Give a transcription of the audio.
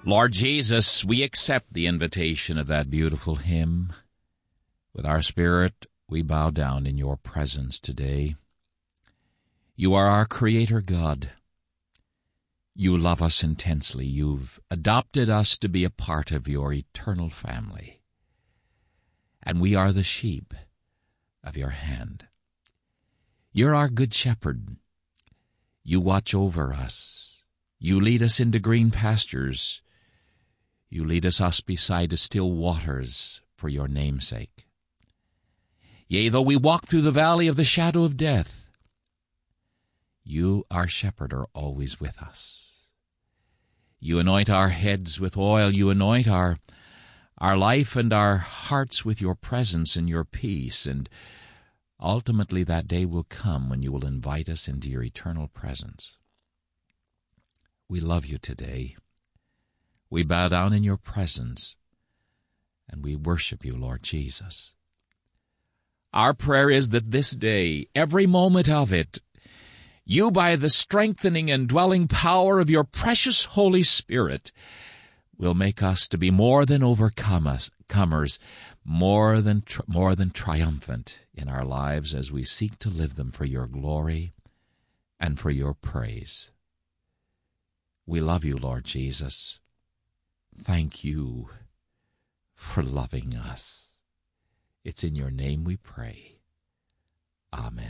Lord Jesus, we accept the invitation of that beautiful hymn. With our spirit, we bow down in your presence today. You are our Creator God. You love us intensely. You've adopted us to be a part of your eternal family. And we are the sheep of your hand. You're our good shepherd. You watch over us. You lead us into green pastures. You lead us beside the still waters for your name's sake. Yea, though we walk through the valley of the shadow of death, you, our shepherd, are always with us. You anoint our heads with oil. You anoint our life and our hearts with your presence and your peace. And ultimately that day will come when you will invite us into your eternal presence. We love you today. We bow down in your presence, and we worship you, Lord Jesus. Our prayer is that this day, every moment of it, you, by the strengthening and dwelling power of your precious Holy Spirit, will make us to be more than overcomers, more than triumphant in our lives as we seek to live them for your glory and for your praise. We love you, Lord Jesus. Thank you for loving us. It's in your name we pray. Amen.